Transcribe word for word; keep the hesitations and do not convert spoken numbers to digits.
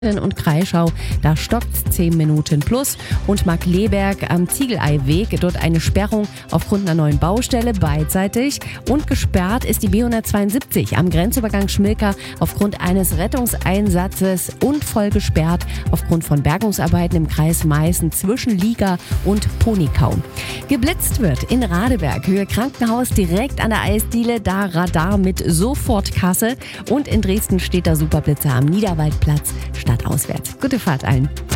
und Kreischau, da stockt zehn Minuten plus. Und Markleberg am Ziegeleiweg, dort eine Sperrung aufgrund einer neuen Baustelle beidseitig. Und gesperrt ist die B hundertzweiundsiebzig am Grenzübergang Schmilka aufgrund eines Rettungseinsatzes und voll gesperrt aufgrund von Bergungsarbeiten im Kreis Meißen zwischen Liga und Ponickau. Geblitzt wird in Radeberg, Höhe Krankenhaus, direkt an der Eisdiele, da Radar mit Sofortkasse. Und in Dresden steht der Superblitzer am Niederwaldplatz, stadtauswärts. Gute Fahrt allen.